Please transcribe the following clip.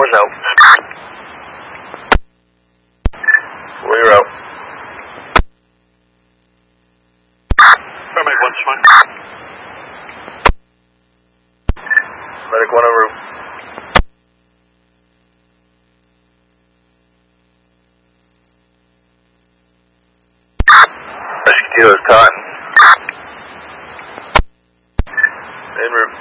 4's out. 4, you're out. Paramedic 1's fine. Medic 1 en route. Rescue 2 is caught. En route.